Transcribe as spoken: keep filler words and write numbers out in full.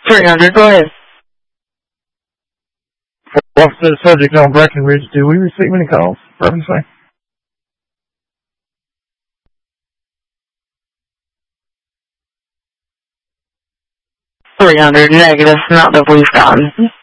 three hundred, go ahead. What's the subject on Breckenridge? Do we receive any calls? Referencing? three hundred, negative, not that we've gotten.